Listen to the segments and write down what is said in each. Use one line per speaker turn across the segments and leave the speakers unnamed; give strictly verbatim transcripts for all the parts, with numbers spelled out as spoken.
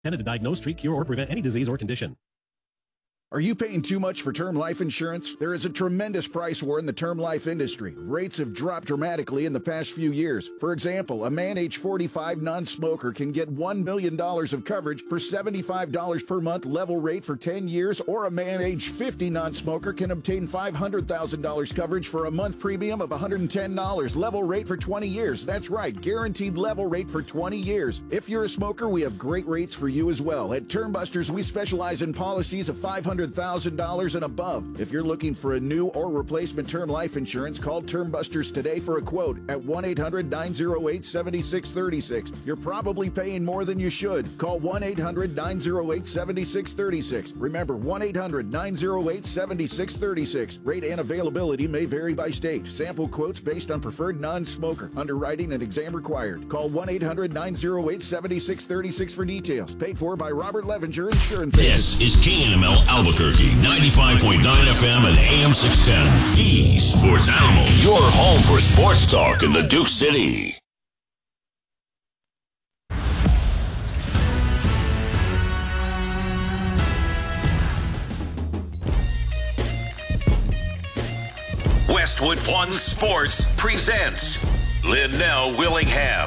Intended to diagnose, treat, cure, or prevent any disease or condition.
Are you paying too much for term life insurance? There is a tremendous price war in the term life industry. Rates have dropped dramatically in the past few years. For example, a man age forty-five non-smoker can get one million dollars of coverage for seventy-five dollars per month level rate for ten years, or a man age fifty non-smoker can obtain five hundred thousand dollars coverage for a month premium of one hundred ten dollars level rate for twenty years. That's right, guaranteed level rate for twenty years. If you're a smoker, we have great rates for you as well. At Term Busters, we specialize in policies of five hundred thousand dollars and above. If you're looking for a new or replacement term life insurance, call Term Busters today for a quote at one eight hundred nine oh eight seven six three six. You're probably paying more than you should. Call one eight hundred nine oh eight seven six three six. Remember, one eight hundred nine oh eight seven six three six. Rate and availability may vary by state. Sample quotes based on preferred non-smoker. Underwriting and exam required. Call one eight hundred nine oh eight seven six three six for details. Paid for by Robert Levinger Insurance.
This is K N M L Albuquerque, ninety-five point nine F M and A M six ten. The Sports Animal, your home for sports talk in the Duke City. Westwood One Sports presents Linnell Willingham.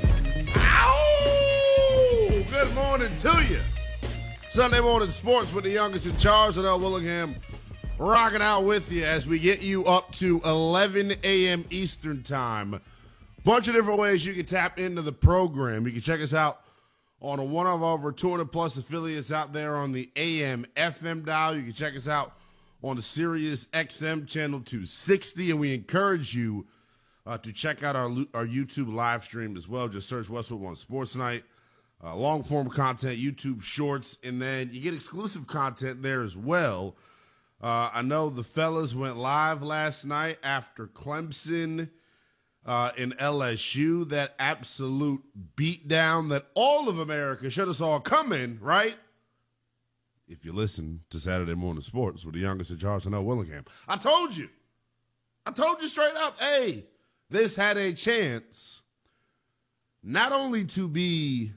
Ow! Good morning to you. Sunday morning sports with the youngest in charge, Linnell Willingham, rocking out with you as we get you up to eleven a.m. Eastern time. Bunch of different ways you can tap into the program. You can check us out on one of our over two hundred plus affiliates out there on the A M F M dial. You can check us out on the Sirius X M channel two sixty, and we encourage you uh, to check out our our YouTube live stream as well. Just search Westwood One Sports Night. Uh, long-form content, YouTube Shorts, and then you get exclusive content there as well. Uh, I know the fellas went live last night after Clemson uh, in L S U, that absolute beatdown that all of America should have saw coming, right? If you listen to Saturday Morning Sports with the youngest in charge, Linnell Willingham. I told you. I told you straight up, hey, this had a chance not only to be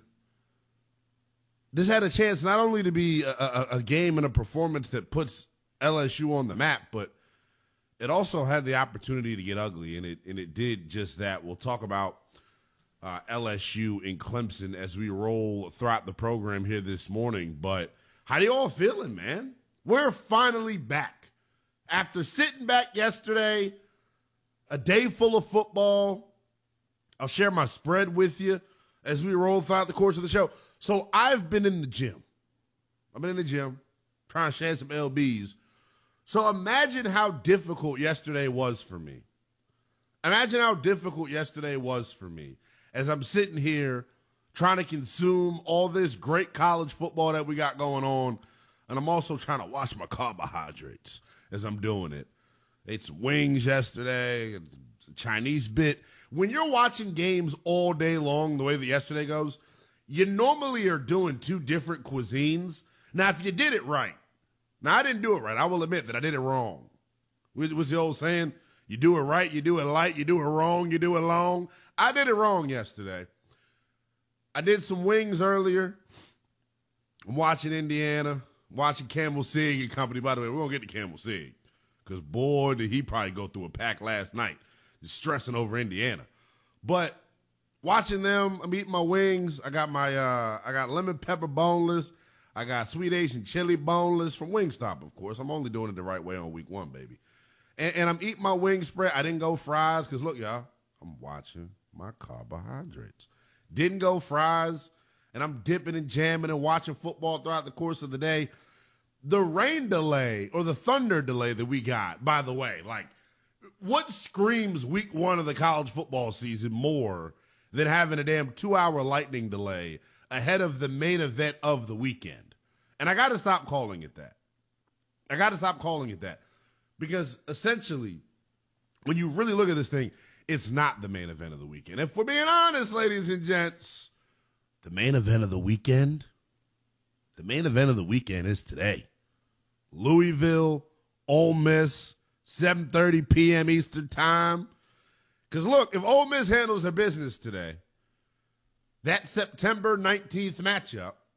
This had a chance not only to be a, a, a game and a performance that puts L S U on the map, but it also had the opportunity to get ugly, and it and it did just that. We'll talk about uh, L S U and Clemson as we roll throughout the program here this morning. But how do you all feeling, man? We're finally back. After sitting back yesterday, a day full of football. I'll share my spread with you as we roll throughout the course of the show. So I've been in the gym. I've been in the gym trying to shed some L Bs. So imagine how difficult yesterday was for me. Imagine how difficult yesterday was for me as I'm sitting here trying to consume all this great college football that we got going on, and I'm also trying to watch my carbohydrates as I'm doing it. Ate some wings yesterday, a Chinese bit. When you're watching games all day long the way that yesterday goes, you normally are doing two different cuisines. Now, if you did it right, now I didn't do it right. I will admit that I did it wrong. What's the old saying? You do it right, you do it light, you do it wrong, you do it long. I did it wrong yesterday. I did some wings earlier. I'm watching Indiana, watching Campbell Sig and company. By the way, we're going to get to Campbell Sig because, boy, did he probably go through a pack last night, just stressing over Indiana. But watching them, I'm eating my wings. I got my, uh, I got lemon pepper boneless. I got sweet Asian chili boneless from Wingstop, of course. I'm only doing it the right way on week one, baby. And, and I'm eating my wing spread. I didn't go fries because, look, y'all, I'm watching my carbohydrates. Didn't go fries, and I'm dipping and jamming and watching football throughout the course of the day. The rain delay or the thunder delay that we got, by the way, like, what screams week one of the college football season more than having a damn two-hour lightning delay ahead of the main event of the weekend? And I got to stop calling it that. I got to stop calling it that. Because essentially, when you really look at this thing, it's not the main event of the weekend. If we're being honest, ladies and gents, the main event of the weekend, the main event of the weekend is today. Louisville, Ole Miss, seven thirty p.m. Eastern time. Because, look, if Ole Miss handles their business today, that September nineteenth matchup